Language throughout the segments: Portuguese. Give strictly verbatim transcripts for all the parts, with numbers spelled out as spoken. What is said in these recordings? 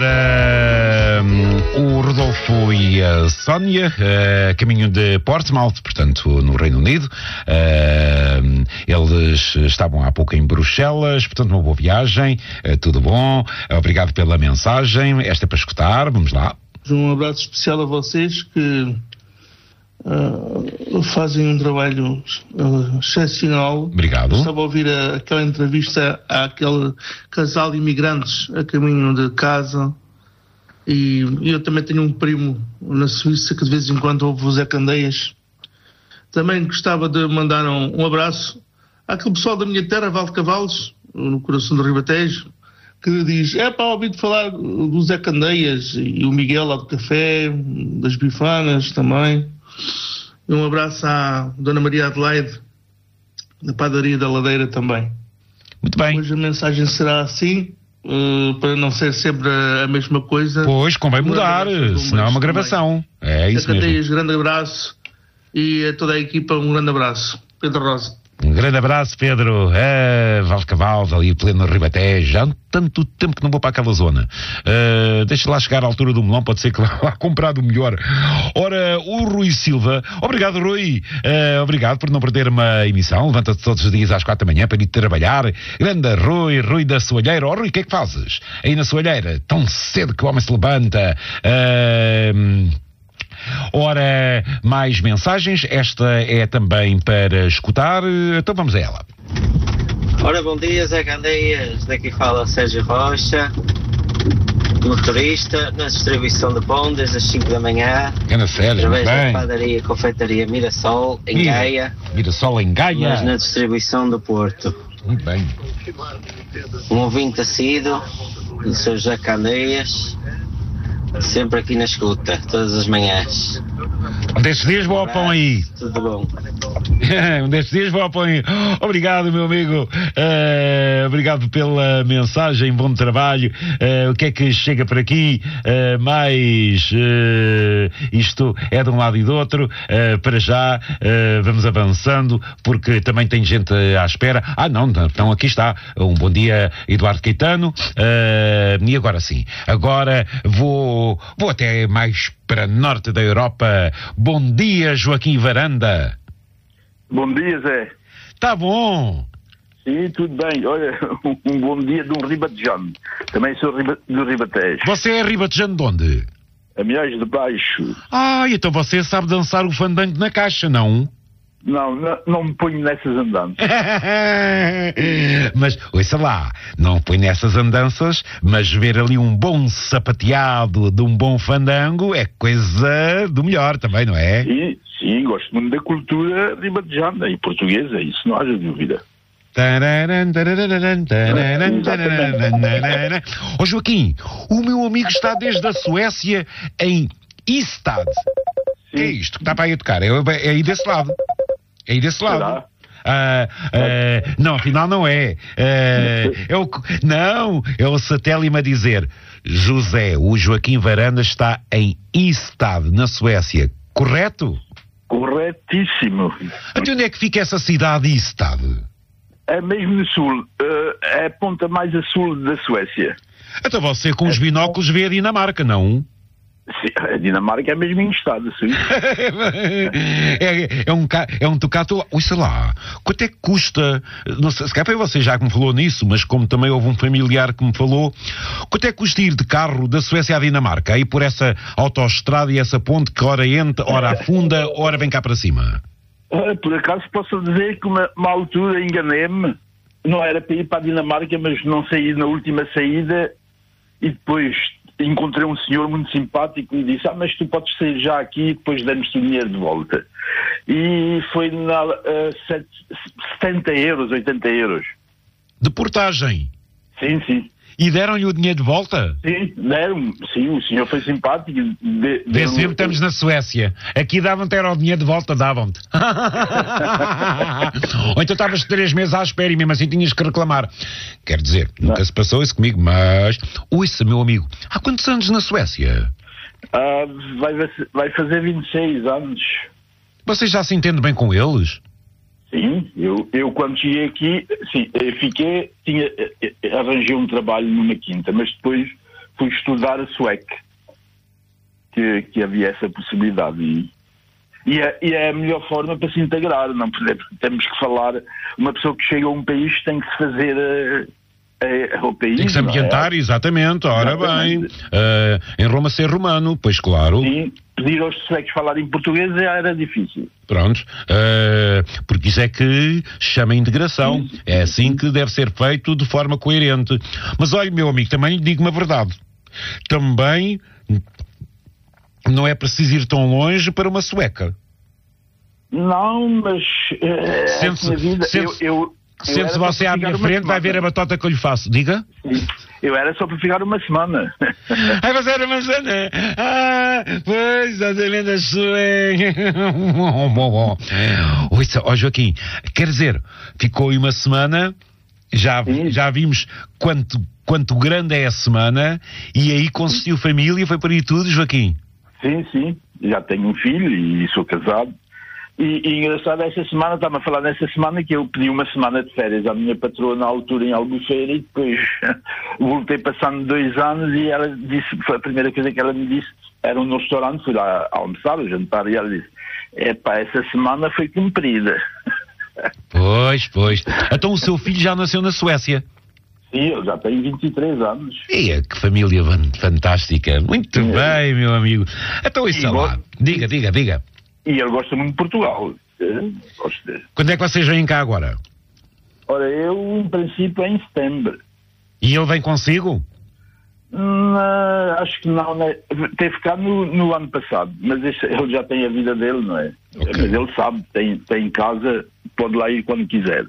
Uh, o Rodolfo e a Sónia, uh, caminho de Portsmouth, portanto, no Reino Unido. Uh, eles estavam há pouco em Bruxelas, portanto, uma boa viagem, uh, tudo bom. Obrigado pela mensagem. Esta é para escutar, vamos lá. Um abraço especial a vocês que uh, fazem um trabalho uh, excepcional. Obrigado. Estava a ouvir a, aquela entrevista àquele casal de imigrantes a caminho de casa, e eu também tenho um primo na Suíça que de vez em quando ouve o Zé Candeias. Também gostava de mandar um, um abraço àquele pessoal da minha terra, Val de Cavalos, no coração do Ribatejo, que diz, é para ouvir falar do Zé Candeias e o Miguel lá do café, das bifanas também. E um abraço à Dona Maria Adelaide, da padaria da Ladeira também. Muito bem. Hoje a mensagem será assim, uh, para não ser sempre a, a mesma coisa. Pois, convém mudar, senão é uma gravação. Também. É isso Zé Candeias, mesmo. grande abraço, e a toda a equipa um grande abraço. Pedro Rosa. Um grande abraço, Pedro. É, Valcavalos, ali pleno Ribatejo. Já há tanto tempo que não vou para aquela zona. Uh, deixa lá chegar à altura do melão, pode ser que lá vá comprar do melhor. Ora, o Rui Silva. Obrigado, Rui. Uh, obrigado por não perder uma emissão. Levanta-te todos os dias às quatro da manhã para ir trabalhar. Grande Rui, Rui da Soalheira. Oh, Rui, o que é que fazes aí na Soalheira? Tão cedo que o homem se levanta. Uh... Ora, mais mensagens. Esta é também para escutar. Então vamos a ela. Ora, bom dia, Zé Candeias. Daqui fala Sérgio Rocha, motorista na distribuição de pão desde as cinco da manhã. Gana Sérgio, através bem. da padaria e confeitaria Mirassol, em Mira, Gaia. Mirassol em Gaia. Mas na distribuição do Porto. Muito bem. Um ouvinte assíduo do seu Zé Candeias. Sempre aqui na escuta, todas as manhãs. Um destes dias vou ao pão aí. Tudo bom. Um destes dias vou ao pão aí. Obrigado, meu amigo. Uh, obrigado pela mensagem. Bom trabalho. Uh, o que é que chega por aqui? Uh, mais uh, isto é de um lado e do outro. Uh, para já uh, vamos avançando, porque também tem gente à espera. Ah, não, então aqui está. Um bom dia, Eduardo Caetano. Uh, e agora sim. Agora vou Vou até mais para norte da Europa. Bom dia, Joaquim Varanda. Bom dia, Zé. Tá bom. Sim, tudo bem. Olha, um bom dia de um ribatejano. Também sou riba, do Ribatejo. Você é ribatejano de onde? A Milhões de Baixo. Ah, então você sabe dançar o fandango na caixa, não? Não, não, não me ponho nessas andanças. Mas, ouça lá, não põe nessas andanças, mas ver ali um bom sapateado de um bom fandango é coisa do melhor também, não é? Sim, sim, gosto muito da cultura ribatejana e portuguesa, isso não haja dúvida. Ó Joaquim, o meu amigo está desde a Suécia em Ystad. O que é isto que está para aí a tocar? É, é aí desse lado. É aí desse lado. Ah, ah, não, afinal não é. Ah, é o, não, é o satélite a dizer: José, o Joaquim Varanda está em Ystad, na Suécia. Correto? Corretíssimo. Até onde é que fica essa cidade Ystad? É mesmo no sul. Uh, é a ponta mais a sul da Suécia. Então você com os binóculos vê a Dinamarca, não? Sim, a Dinamarca é mesmo em estado, sim. é, é um é um tocato, sei lá, quanto é que custa, não sei, se calhar foi você já que me falou nisso, mas como também houve um familiar que me falou, quanto é que custa ir de carro da Suécia à Dinamarca, aí por essa autoestrada e essa ponte que ora entra, ora afunda, ora vem cá para cima? Por acaso posso dizer que uma, uma altura enganei-me, não era para ir para a Dinamarca, mas não saí na última saída e depois encontrei um senhor muito simpático e disse: ah, mas tu podes sair já aqui e depois damos-te o dinheiro de volta. E foi na uh, setenta euros, oitenta euros. De portagem? Sim, sim. E deram-lhe o dinheiro de volta? Sim, deram. Sim, o senhor foi simpático. De, Vê sempre estamos na Suécia. Aqui davam-te era o dinheiro de volta, davam-te. Ou então estavas três meses à espera e mesmo assim tinhas que reclamar. Quer dizer, nunca Não. se passou isso comigo, mas... Ouça, meu amigo, há quantos anos na Suécia? Uh, vai, vai fazer vinte e seis anos. Você já se entende bem com eles? Sim, eu, eu quando cheguei aqui, sim, fiquei, tinha, arranjei um trabalho numa quinta, mas depois fui estudar a sueco, que, que havia essa possibilidade. E, e, é, e é a melhor forma para se integrar, não podemos, temos que falar, uma pessoa que chega a um país tem que se fazer a, a, ao país. Tem que se ambientar, é? exatamente, ora Exatamente. bem, uh, em Roma ser romano, pois claro. Sim, pedir aos suecos falarem português já era difícil. Pronto, uh, porque isso é que chama integração, é assim que deve ser feito de forma coerente. Mas olha, meu amigo, também lhe digo uma verdade, também não é preciso ir tão longe para uma sueca. Não, mas uh, Sente-se, a minha vida, sente-se, eu, eu, eu sente-se você à minha frente, vai ver a batota que eu lhe faço, diga? Sim. Eu era só para ficar uma semana. Ai, mas era uma semana. Ah, pois, exatamente a sueca. Oi, ó Joaquim, quer dizer, ficou aí uma semana, já, já vimos quanto, quanto grande é a semana, e aí consistiu família, foi por aí tudo, Joaquim? Sim, sim, já tenho um filho e sou casado. E, e engraçado, essa semana, estava a falar nessa semana que eu pedi uma semana de férias à minha patroa na altura em Albufeira, e depois voltei passando dois anos e ela disse, foi a primeira coisa que ela me disse, era um restaurante, fui lá almoçar, jantar, e ela disse, epá, essa semana foi cumprida. Pois, pois. Então o seu filho já nasceu na Suécia? Sim, eu já tenho vinte e três anos. E que família fantástica. Muito é. bem, meu amigo. Então isso é lá. Diga, diga, diga. E ele gosta muito de Portugal. Gosto de... Quando é que vocês vêm cá agora? Ora, eu, em princípio, é em setembro. E ele vem consigo? Hum, acho que não, né? Teve cá no, no ano passado, mas esse, ele já tem a vida dele, não é? Okay. Mas ele sabe, tem, tem casa, pode lá ir quando quiser.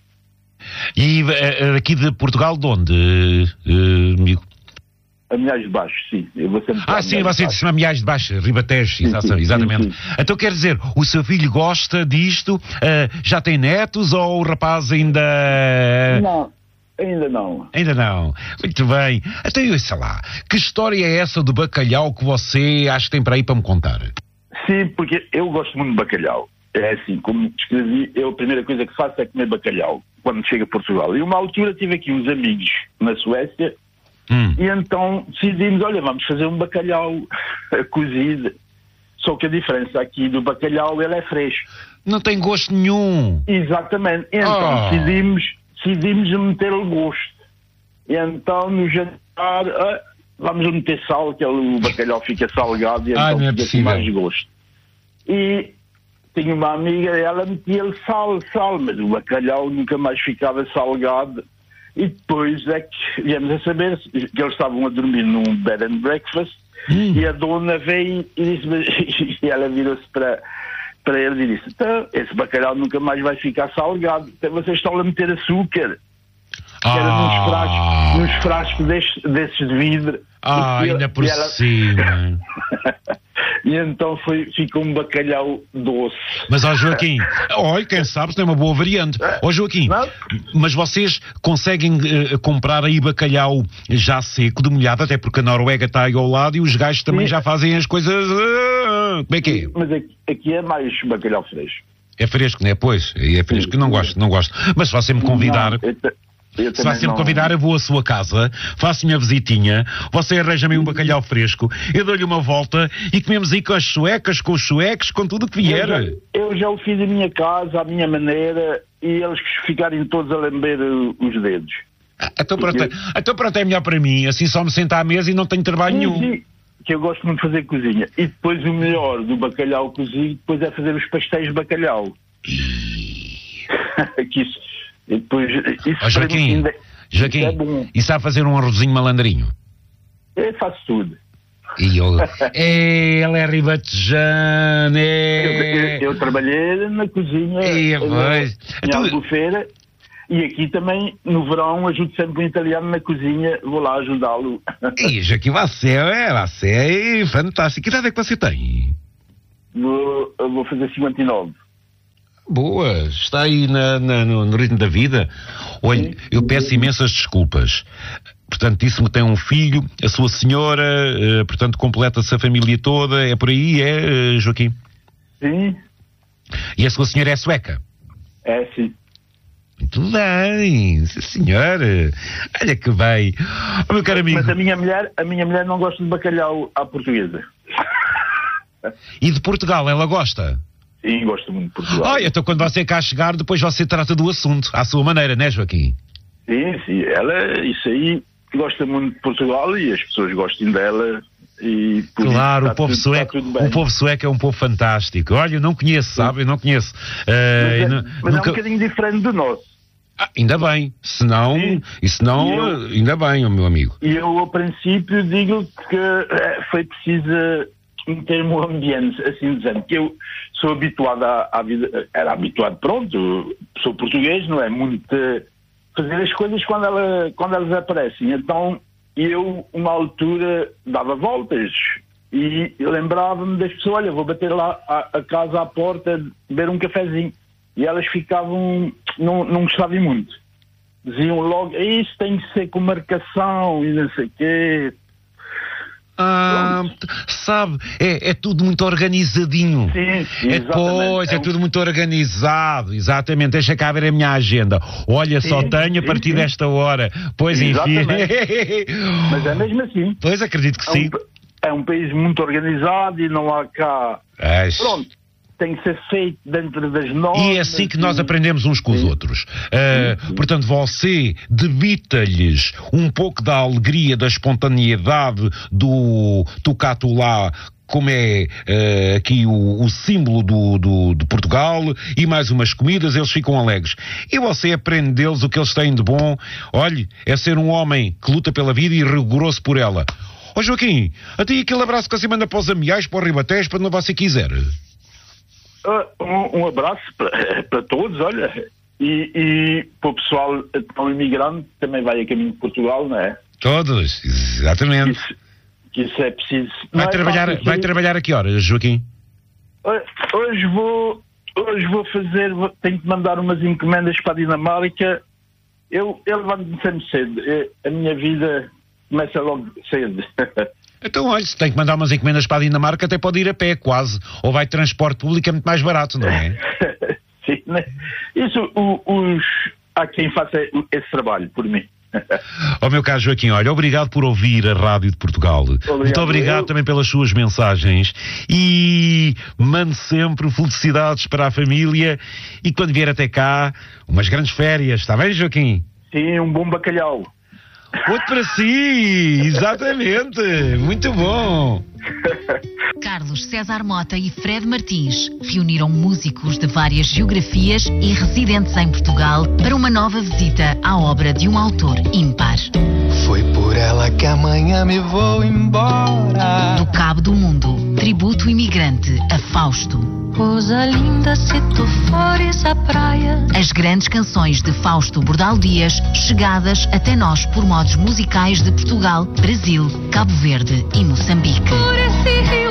E uh, aqui de Portugal, de onde, uh, amigo? Amiais de Baixo, sim. Eu vou sempre ah, sim, você disse Amiais de Baixo, Ribatejo, sim, sim, exatamente. Sim, sim. Então quer dizer, o seu filho gosta disto, uh, já tem netos ou o rapaz ainda... Não, ainda não. Ainda não. Muito bem. Então eu sei lá, que história é essa do bacalhau que você acha que tem para aí para me contar? Sim, porque eu gosto muito de bacalhau. É assim, como descrevi, eu a primeira coisa que faço é comer bacalhau quando chego a Portugal. E uma altura tive aqui uns amigos na Suécia. Hum. E então decidimos, olha, vamos fazer um bacalhau cozido. Só que a diferença aqui do bacalhau, ele é fresco. Não tem gosto nenhum. Exatamente. E então oh. decidimos, decidimos meter-lhe gosto. E então no jantar, ah, vamos meter sal, que o bacalhau fica salgado e então ah, fica com mais gosto. E tinha uma amiga, ela metia-lhe sal, sal, mas o bacalhau nunca mais ficava salgado. E depois é que viemos a saber que eles estavam a dormir num bed and breakfast hum. e a dona veio e disse, e ela virou-se para, para eles e disse, então, esse bacalhau nunca mais vai ficar salgado, então vocês estão a meter açúcar. Que era ah. nos frascos, nos frascos desses, desses de vidro. Ah, e ainda por ela... cima. E então foi, ficou um bacalhau doce. Mas, ó Joaquim, olha, quem sabe tem uma boa variante. Ó Joaquim, não? Mas vocês conseguem uh, comprar aí bacalhau já seco, de molhado, até porque a Noruega está aí ao lado e os gajos também Sim. já fazem as coisas... Uh, como é que é? Mas aqui, aqui é mais bacalhau fresco. É fresco, não é? Pois, é fresco, Sim. não gosto, não gosto. Mas se você me convidar... Não, eu te... Se vai sempre não... convidar, eu vou à sua casa, faço minha visitinha, você arranja-me um bacalhau fresco, eu dou-lhe uma volta e comemos aí com as suecas, com os suecos, com tudo o que vier. Eu já, eu já o fiz em minha casa, à minha maneira, e eles ficarem todos a lamber os dedos. Ah, então, pronto, eu... então pronto, é melhor para mim, assim só me sentar à mesa e não tenho trabalho sim, nenhum. Sim, que eu gosto muito de fazer cozinha. E depois o melhor do bacalhau cozido, depois é fazer os pastéis de bacalhau. que isso... E depois, isso oh, Joaquim, ainda, Joaquim isso é bom. E sabe fazer um arrozinho malandrinho? Eu faço tudo. E eu, é, ele é ribatejano, é... eu, eu, eu trabalhei na cozinha e, na, em então... Albufeira e aqui também no verão ajudo sempre um italiano na cozinha, vou lá ajudá-lo. E Joaquim, você é, você é fantástico. Que idade é que você tem? Vou, eu vou fazer cinquenta e nove. Boa, está aí na, na, no, no ritmo da vida. Olha, sim, eu peço sim. imensas desculpas. Portanto, disse-me que tem um filho, a sua senhora, uh, portanto, completa-se a família toda. É por aí, é, uh, Joaquim? Sim. E a sua senhora é sueca? É, sim. Muito bem, sim senhor. Olha que bem. Oh, meu caro amigo. Mas a minha mulher, a minha mulher não gosta de bacalhau à portuguesa. E de Portugal, ela gosta? Sim, gosto muito de Portugal. Olha, então quando você cá chegar, depois você trata do assunto, à sua maneira, não é, Joaquim? Sim, sim, ela, isso aí, gosta muito de Portugal e as pessoas gostam dela. E por claro, isso o povo, tudo, sueco, o povo sueco é um povo fantástico. Olha, eu não conheço, sabe? Eu não conheço. Uh, mas é, não, mas nunca... é um bocadinho diferente do nosso. Ah, ainda bem, senão, e senão, eu, ainda bem, o meu amigo. E eu, ao princípio, digo que é, foi preciso meter-me um ambiente, assim dizendo, que eu sou habituado à, à vida, era habituado, pronto, sou português, não é? Muito fazer as coisas quando, ela, quando elas aparecem. Então, eu, uma altura, dava voltas e lembrava-me das pessoas, olha, vou bater lá a, a casa à porta, beber um cafezinho. E elas ficavam, não, não gostavam muito. Diziam logo, isso tem que ser com marcação e não sei o quê. Ah, sabe, é, é tudo muito organizadinho. Sim, sim, é, pois, é, é tudo muito organizado, exatamente. Deixa cá ver a minha agenda. Olha, sim, só tenho a partir sim. desta hora. Pois, exatamente. Enfim. Mas é mesmo assim. Pois, acredito que é sim. Um, é um país muito organizado e não há cá... Ai. Pronto. Tem que ser feito dentro das normas. E é assim que nós aprendemos uns com os sim. outros. Uh, sim, sim. Portanto, você debita-lhes um pouco da alegria, da espontaneidade do tucatulá, como é uh, aqui o, o símbolo do, do, de Portugal, e mais umas comidas, eles ficam alegres. E você aprende deles o que eles têm de bom. Olhe, é ser um homem que luta pela vida e rigoroso por ela. Ó Joaquim, até aquele abraço que você manda para os amiais, para o Ribatejo, para onde você quiser. Uh, um, um abraço para, para todos, olha, e, e para o pessoal tão imigrante que também vai a caminho de Portugal, não é? Todos, exatamente. Isso, que isso é preciso. Vai, trabalhar, é vai trabalhar a que horas, Joaquim? Hoje vou, hoje vou fazer, vou, tenho que mandar umas encomendas para a Dinamarca. Eu, eu levanto-me sempre cedo, eu, a minha vida começa logo cedo. Então, olha, se tem que mandar umas encomendas para a Dinamarca, até pode ir a pé, quase. Ou vai de transporte público, é muito mais barato, não é? Sim, né? Isso, o, os... há quem faça esse trabalho por mim. Ó oh, meu caro Joaquim, olha, obrigado por ouvir a Rádio de Portugal. Obrigado. Muito obrigado eu... também pelas suas mensagens. E mande sempre felicidades para a família. E quando vier até cá, umas grandes férias, está bem, Joaquim? Sim, um bom bacalhau. Outro para si, exatamente, muito bom. Carlos César Mota e Fred Martins reuniram músicos de várias geografias e residentes em Portugal para uma nova visita à obra de um autor ímpar. Foi por ela que amanhã me vou embora. Do Cabo do Mundo, tributo imigrante a Fausto. Rosa linda, se tu fores à praia. As grandes canções de Fausto Bordal Dias, chegadas até nós por modos musicais de Portugal, Brasil, Cabo Verde e Moçambique. Por esse rio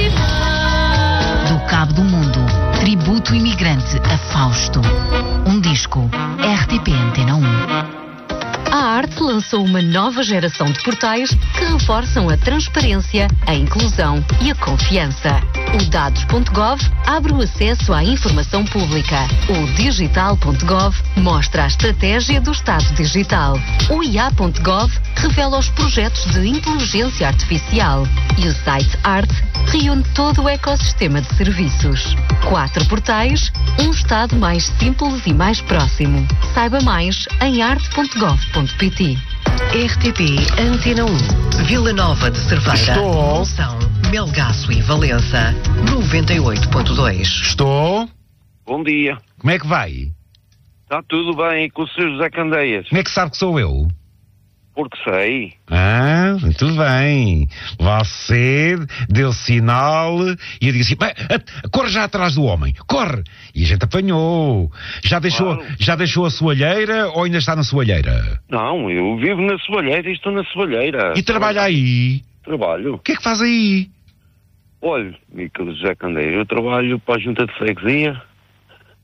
acima. Do Cabo do Mundo, tributo imigrante a Fausto. Um disco, R T P Antena um. A Arte lançou uma nova geração de portais que reforçam a transparência, a inclusão e a confiança. O dados ponto gov abre o acesso à informação pública. O digital ponto gov mostra a estratégia do Estado digital. O i a ponto gov revela os projetos de inteligência artificial. E o site Arte reúne todo o ecossistema de serviços. Quatro portais, um Estado mais simples e mais próximo. Saiba mais em arte ponto gov ponto pt. R T P Antena um, Vila Nova de Cerveira, Estou. Monção, Melgaço e Valença, noventa e oito ponto dois. Estou. Bom dia. Como é que vai? Está tudo bem com o senhor José Candeias? Como é que sabe que sou eu? Porque sei. Ah, muito bem. Você deu sinal e eu disse assim, corre já atrás do homem, corre. E a gente apanhou. Já deixou, claro. Já deixou a soalheira ou ainda está na soalheira? Não, eu vivo na soalheira e estou na soalheira. E trabalha aí? Trabalho. O que é que faz aí? Olha, Mico José Candeias, eu trabalho para a Junta de Freguesia